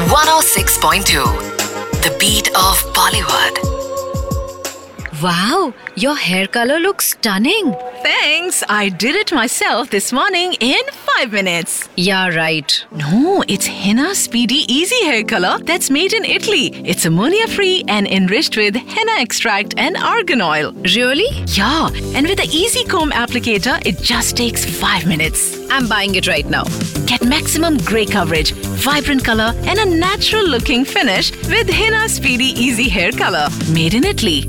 106.2 The Beat of Bollywood. Wow, your hair color looks stunning. Thanks. I did it myself this morning in 5 minutes. Yeah, right. No, it's Henna Speedy Easy Hair Color that's made in Italy. It's ammonia-free and enriched with henna extract and argan oil. Really? Yeah, and with the Easy Comb applicator, it just takes 5 minutes. I'm buying it right now. Get maximum grey coverage, vibrant color, and a natural-looking finish with Henna Speedy Easy Hair Color, made in Italy.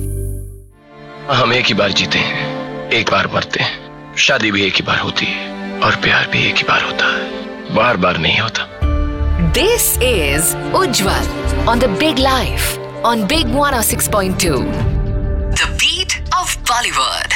हम एक ही बार जीते हैं, एक बार मरते हैं, शादी भी एक ही बार होती है और प्यार भी एक ही बार होता है, बार बार नहीं होता. This is Ujjwal on The Big Life on Big 106.2 The Beat of Bollywood.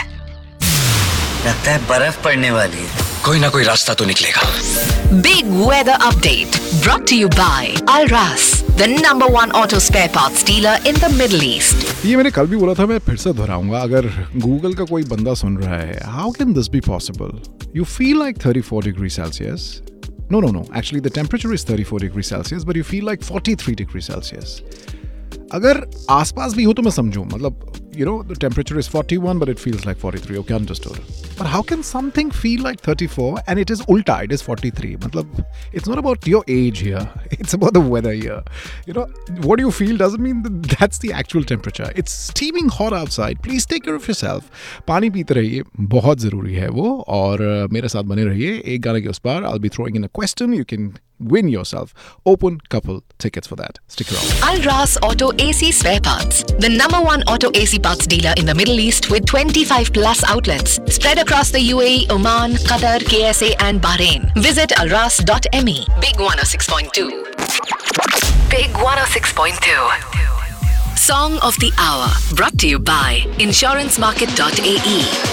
लगता है बर्फ पड़ने वाली है. कोई ना कोई रास्ता तो निकलेगा. Big Weather Update brought to you by Alras, the #1 auto spare parts dealer in the Middle East. ये मैंने कल भी बोला था, मैं फिर से दोहराऊंगा. अगर गूगल का कोई बंदा सुन रहा है, how can this be possible? You feel like 34 degrees Celsius. No. Actually, the temperature is 34 degrees Celsius, but you feel like 43 degrees Celsius. अगर आसपास भी हो तो मैं समझूं, मतलब the temperature is 41 but it feels like 43. Okay, understood. But how can something feel like 34 and it is ulta, it is 43? मतलब it's not about your age here. It's about the weather here. What you feel doesn't mean that's the actual temperature. It's steaming hot outside. Please take care of yourself. पानी पीते रहिए, बहुत ज़रूरी है वो. और मेरे साथ बने रहिए. एक गाने के उस पार I'll be throwing in a question. You can win yourself open couple tickets for that. Stick around. Alras Auto AC Spare Parts, the #1 auto AC parts dealer in the Middle East with 25 plus outlets spread across the UAE, Oman, Qatar, KSA and Bahrain. Visit alras.me. Big 106.2. Big 106.2. Song of the Hour brought to you by insurancemarket.ae.